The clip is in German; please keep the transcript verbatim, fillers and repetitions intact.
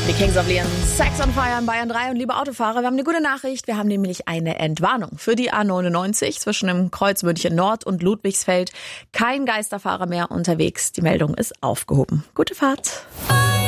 Die Kings of Leon, Sex on Fire in Bayern drei. Und liebe Autofahrer, wir haben eine gute Nachricht. Wir haben nämlich eine Entwarnung für die A neunundneunzig zwischen dem Kreuz München Nord und Ludwigsfeld. Kein Geisterfahrer mehr unterwegs. Die Meldung ist aufgehoben. Gute Fahrt.